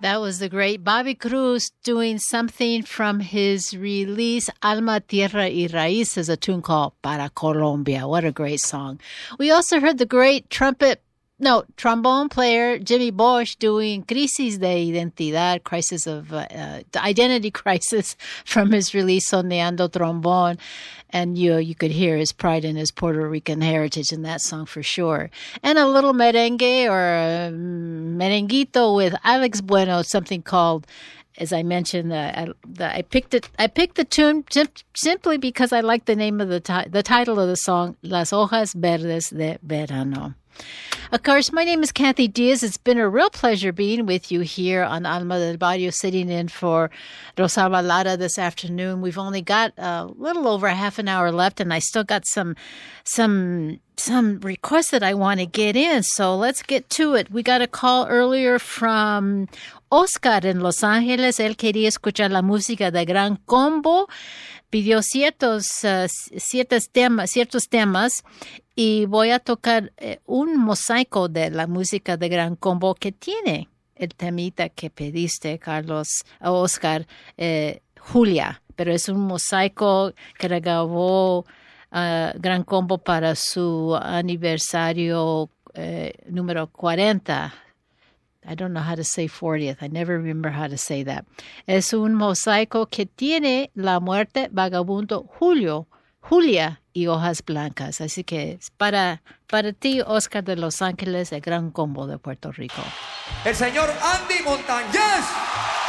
That was the great Bobby Cruz doing something from his release, Alma, Tierra y Raíces, a tune called Para Colombia. What a great song. We also heard the great trombone player Jimmy Bosch doing Crisis de Identidad, crisis of identity crisis, from his release Soneando Trombone. And you could hear his pride in his Puerto Rican heritage in that song for sure. And a little merengue or merenguito with Alex Bueno, something called, as I mentioned, I picked the tune simply because I like the name of the title of the song, Las Hojas Verdes de Verano. Of course, my name is Kathy Diaz. It's been a real pleasure being with you here on Alma del Barrio, sitting in for Rosalba Lara this afternoon. We've only got a little over half an hour left, and I still got some requests that I want to get in. So let's get to it. We got a call earlier from Oscar in Los Ángeles. Él quería escuchar la música de Gran Combo. Pidió ciertos temas y voy a tocar un mosaico de la música de Gran Combo que tiene el temita que pediste, Oscar, Julia, pero es un mosaico que grabó Gran Combo para su aniversario número 40. I don't know how to say 40th. I never remember how to say that. Es un mosaico que tiene la muerte, vagabundo, Julia y hojas blancas. Así que es para ti, Oscar de Los Ángeles, el Gran Combo de Puerto Rico. El señor Andy Montañez.